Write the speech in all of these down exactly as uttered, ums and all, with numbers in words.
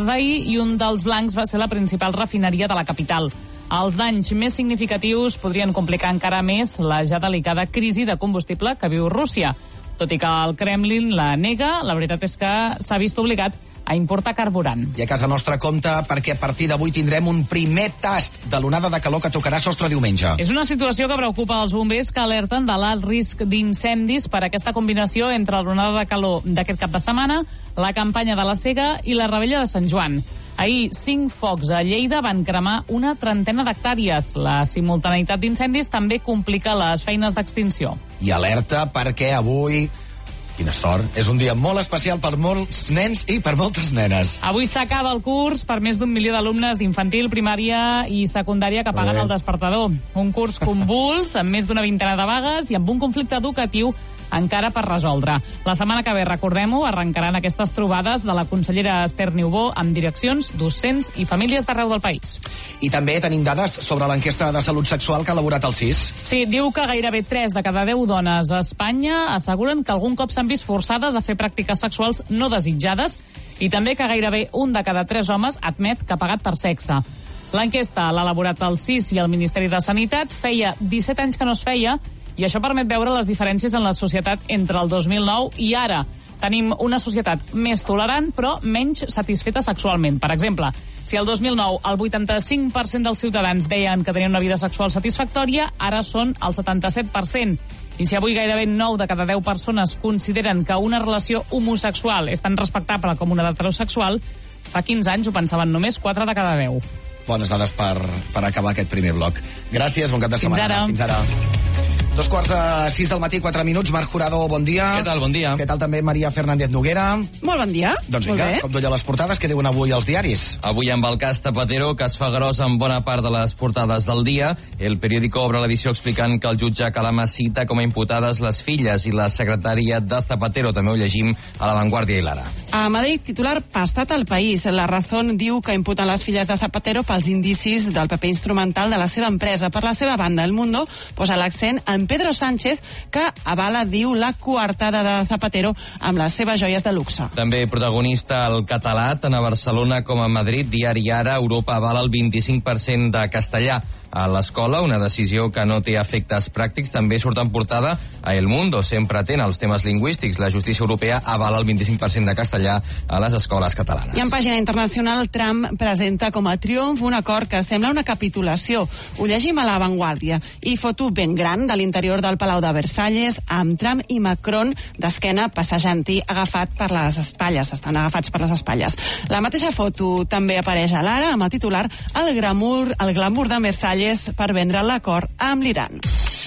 veí i un dels blancs va ser la principal refineria de la capital. Els danys més significatius podrien complicar encara més la ja delicada crisi de combustible que viu Rússia. Tot i que el Kremlin la nega, la veritat és que s'ha vist obligat a importar carburant. I a casa nostra compta perquè a partir d'avui tindrem un primer tast de l'onada de calor que tocarà sostre diumenge. És una situació que preocupa els bombers, que alerten de l'alt risc d'incendis per aquesta combinació entre l'onada de calor d'aquest cap de setmana, la campanya de la sega i la revetlla de Sant Joan. Ahir, cinc focs a Lleida van cremar una trentena d'hectàrees. La simultaneïtat d'incendis també complica les feines d'extinció. I alerta perquè avui... Quina sort. És un dia molt especial per molts nens i per moltes nenes. Avui s'acaba el curs per més d'un milió d'alumnes d'infantil, primària i secundària que paguen el despertador. Un curs convuls, amb més d'una vintena de vagues i amb un conflicte educatiu encara per resoldre. La setmana que ve, recordem-ho, arrencaran aquestes trobades de la consellera Esther Niubó amb direccions, docents i famílies d'arreu del país. I també tenim dades sobre l'enquesta de salut sexual que ha elaborat el C I S. Sí, diu que gairebé tres de cada deu dones a Espanya asseguren que algun cop s'han vist forçades a fer pràctiques sexuals no desitjades i també que gairebé un de cada tres homes admet que ha pagat per sexe. L'enquesta l'ha elaborat el C I S i el Ministeri de Sanitat. Feia disset anys que no es feia i això permet veure les diferències en la societat entre el dos mil nou i ara. Tenim una societat més tolerant, però menys satisfeta sexualment. Per exemple, si el dos mil nou el vuitanta-cinc per cent dels ciutadans deien que tenien una vida sexual satisfactòria, ara són el setanta-set per cent. I si avui gairebé nou de cada deu persones consideren que una relació homosexual és tan respectable com una d'heterosexual, fa quinze anys ho pensaven només quatre de cada deu. Bones dades per, per acabar aquest primer bloc. Gràcies, bon cap de Fins setmana. ara. Fins ara. Dos quarts de sis del matí, quatre minuts. Marc Jurado, bon dia. Què tal, bon dia. Què tal també Maria Fernández Noguera? Molt bon dia. Doncs vinga, com d'ull a les portades, què diuen avui els diaris? Avui amb el cas Zapatero, que es fa gros en bona part de les portades del dia. El periòdico obre l'edició explicant que el jutge Calama cita com a imputades les filles i la secretària de Zapatero. També ho llegim a La Vanguardia i l'Ara. A Madrid, titular pastat al País. La Razón diu que imputen les filles de Zapatero pels indicis del paper instrumental de la seva empresa. Per la seva banda, El Mundo posa l'accent en Pedro Sánchez, que avala, diu, la coartada de Zapatero amb les seves joies de luxe. També protagonista el català, tant a Barcelona com a Madrid. Diari Ara, Europa avala el vint-i-cinc per cent de castellà a l'escola, una decisió que no té efectes pràctics. També surt en portada a El Mundo, sempre atent als temes lingüístics. La justícia europea avala el vint-i-cinc per cent de castellà a les escoles catalanes. I en pàgina internacional, Trump presenta com a triomf un acord que sembla una capitulació. Ho llegim a La Vanguardia. I foto ben gran de l'interior del Palau de Versalles, amb Trump i Macron d'esquena passejant-hi agafat per les espatlles. Estan agafats per les espatlles. La mateixa foto també apareix a l'Ara amb el titular El glamour, el glamour de Versalles per vendre l'acord amb l'Iran.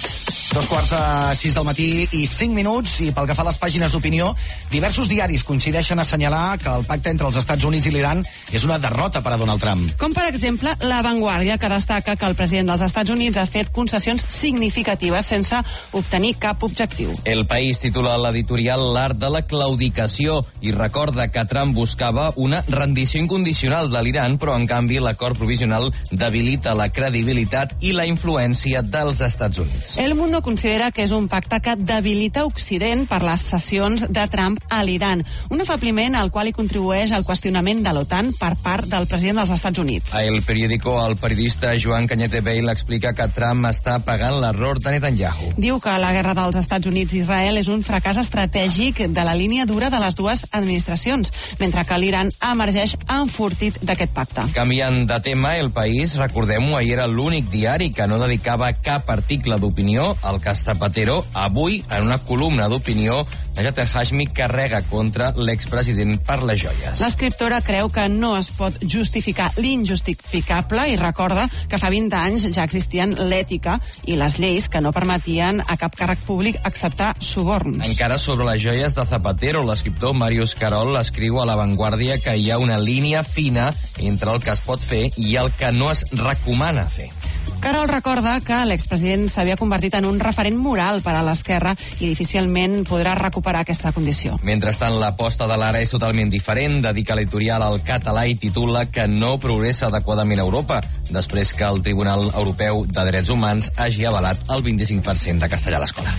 Dos quarts de sis del matí i cinc minuts, i pel que fa a les pàgines d'opinió, diversos diaris coincideixen a assenyalar que el pacte entre els Estats Units i l'Iran és una derrota per a Donald Trump. Com, per exemple, La Vanguardia, que destaca que el president dels Estats Units ha fet concessions significatives sense obtenir cap objectiu. El País titula l'editorial L'art de la claudicació i recorda que Trump buscava una rendició incondicional de l'Iran, però en canvi l'acord provisional debilita la credibilitat i la influència dels Estats Units. El Mundo considera que és un pacte que debilita Occident per les cessions de Trump a l'Iran, un afabliment al qual hi contribueix el qüestionament de l'OTAN per part del president dels Estats Units. A El Periódico, el periodista Joan Cañete Bale explica que Trump està pagant l'error de Netanyahu. Diu que la guerra dels Estats Units i Israel és un fracàs estratègic de la línia dura de les dues administracions, mentre que l'Iran emergeix enfortit d'aquest pacte. Canviant de tema, El País, recordem-ho, ahir era l'únic diari que no dedicava cap article d'opinió al cas Zapatero. Avui, en una columna d'opinió, Najat El-Hashmi carrega contra l'expresident per les joies. L'escriptora creu que no es pot justificar l'injustificable i recorda que fa vint anys ja existien l'ètica i les lleis que no permetien a cap càrrec públic acceptar suborns. Encara sobre les joies de Zapatero, l'escriptor Màrius Carol escriu a La Vanguardia que hi ha una línia fina entre el que es pot fer i el que no es recomana fer. Carol recorda que l'expresident s'havia convertit en un referent moral per a l'esquerra i difícilment podrà recuperar aquesta condició. Mentrestant, l'aposta de l'Ara és totalment diferent. Dedica l'editorial al català i titula que no progressa adequadament a Europa, després que el Tribunal Europeu de Drets Humans hagi avalat el vint-i-cinc per cent de castellà a l'escola.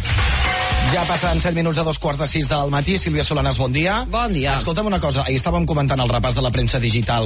Ja passen set minuts de dos quarts de sis del matí. Sílvia Solanas, bon dia. Bon dia. Escolta'm una cosa, ahir estàvem comentant el repàs de la premsa digital